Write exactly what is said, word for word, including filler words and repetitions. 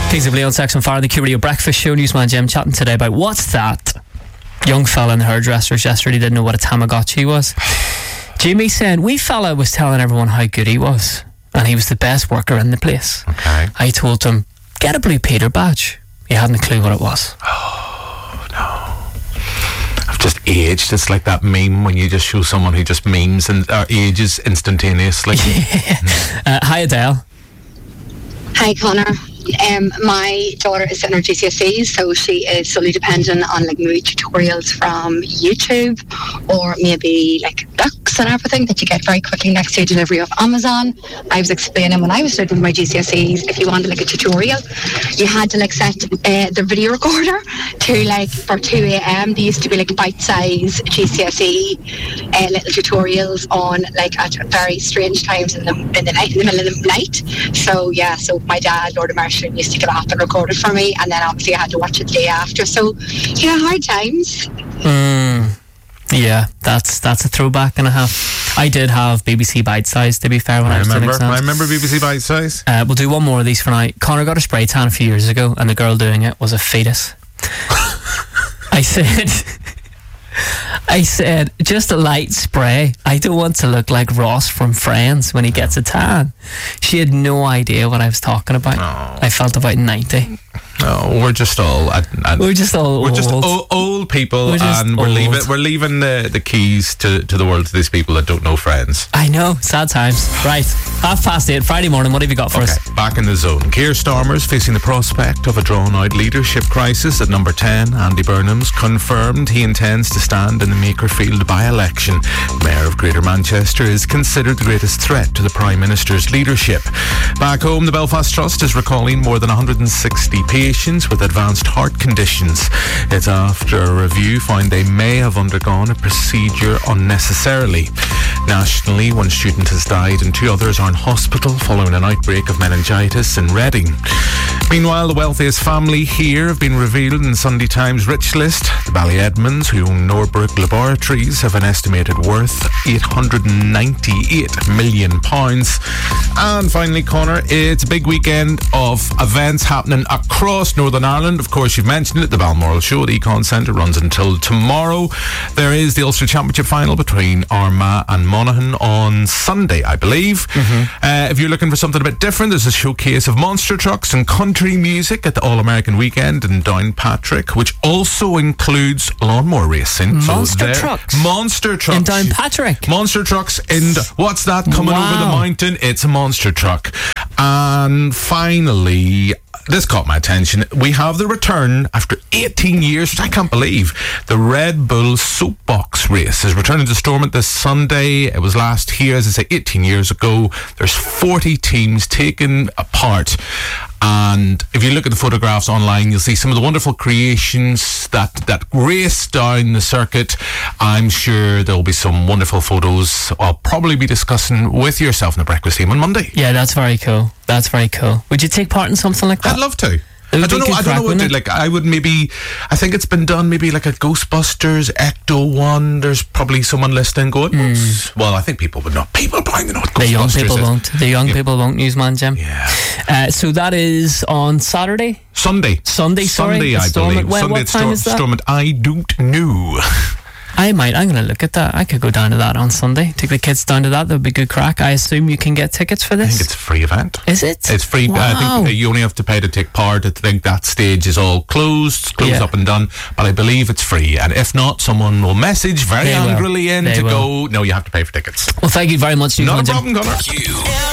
Kings of Leon, Sex on Fire, the Q Radio Breakfast Show. Newsman Jim chatting today about what's that? Young fella in the hairdressers yesterday didn't know what a Tamagotchi was. Jimmy saying, wee fella was telling everyone how good he was, and he was the best worker in the place. Okay. I told him, get a Blue Peter badge. He hadn't a clue what it was. Oh, no. I've just aged. It's like that meme when you just show someone who just memes and uh, ages instantaneously. Yeah. Uh, hi, Adele. Hi, Connor. Um, my daughter is in her G C S Es, so she is solely dependent on like movie tutorials from YouTube or maybe like books and everything that you get very quickly next day delivery of Amazon. I was explaining when I was studying my G C S Es, if you wanted like a tutorial, you had to like set uh, the video recorder to like for two a.m. There used to be like bite-size G C S E uh, little tutorials on like at very strange times in the in the night, in the middle of the night. So yeah, so my dad, Lord of Mercy, used to get off and record it for me, and then obviously I had to watch it the day after. So yeah, hard times. Mm, yeah, that's that's a throwback and a half. I did have B B C Bite Size, to be fair, when I, I was doing remember. exams. I remember B B C Bite Size. Uh, we'll do one more of these for now. Connor got a spray tan a few years ago, and the girl doing it was a fetus. I said, I said, just a light spray. I don't want to look like Ross from Friends when he gets a tan. She had no idea what I was talking about. Oh. I felt about ninety. No, we're just all. Uh, uh, We're just all We're old. just old, old people, We're just and we're old. leaving. We're leaving the, the keys to, to the world to these people that don't know Friends. I know, sad times. Right, half past eight, Friday morning. What have you got for Okay, us? back in the zone. Keir Starmer's facing the prospect of a drawn-out leadership crisis at number ten. Andy Burnham's confirmed he intends to stand in the Makerfield by-election. Mayor of Greater Manchester is considered the greatest threat to the Prime Minister's leadership. Back home, the Belfast Trust is recalling more than one hundred sixty patients with advanced heart conditions. It's after a review found they may have undergone a procedure unnecessarily. Nationally, one student has died and two others are in hospital following an outbreak of meningitis in Reading. Meanwhile, the wealthiest family here have been revealed in Sunday Times Rich List. The Ballyedmonds, who own Norbrook Laboratories, have an estimated worth eight hundred ninety-eight million pounds. And finally, Connor, it's a big weekend of events happening across Northern Ireland. Of course, you've mentioned it, the Balmoral Show at Econ Centre runs until tomorrow. There is the Ulster Championship final between Armagh and Monaghan on Sunday, I believe. Mm-hmm. Uh, if you're looking for something a bit different, there's a showcase of monster trucks and country music at the All-American Weekend in Downpatrick, which also includes lawnmower racing. Monster so trucks? Monster trucks. In Downpatrick? Monster trucks in... What's that coming Wow. over the mountain? It's a monster truck. And finally... This caught my attention. We have the return, after eighteen years, which I can't believe. The Red Bull Soapbox Race is returning to Stormont this Sunday. It was last here, as I say, eighteen years ago. There's forty teams taken part. And if you look at the photographs online, you'll see some of the wonderful creations that, that race down the circuit. I'm sure there'll be some wonderful photos I'll probably be discussing with yourself in the breakfast team on Monday. Yeah, that's very cool. That's very cool. Would you take part in something like that? I'd love to. It would I don't be know. good I don't crack, know what wouldn't to it? like. I would maybe. I think it's been done. Maybe like a Ghostbusters Ecto one. There's probably someone listening going. Mm. Well, I think people would not. People probably know what Ghostbusters The young people is. won't. The young Yeah. people won't, Newsman Jim. Yeah. Uh, so that is on Saturday? Sunday. Sunday, sorry. Sunday, It's I Stormont. believe. When- Sunday what at time Stor- is that? Stormont. I don't know. I might. I'm going to look at that. I could go down to that on Sunday. Take the kids down to that. That would be good crack. I assume you can get tickets for I this? think it's a free event. Is it? It's free. Wow. I think you only have to pay to take part. I think that stage is all closed, closed Yeah. up and done. But I believe it's free. And if not, someone will message very They will. angrily in They to will. go, no, you have to pay for tickets. Well, thank you very much, Not Newsman a Jim. problem, Connor. You